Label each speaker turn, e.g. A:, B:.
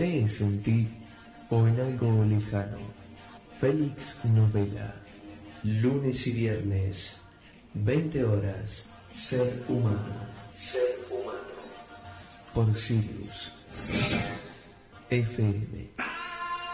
A: ¿Crees en ti o en algo lejano? Félix Novela. Lunes y viernes, 20 horas. Ser humano. Ser humano. Por Sirius FM.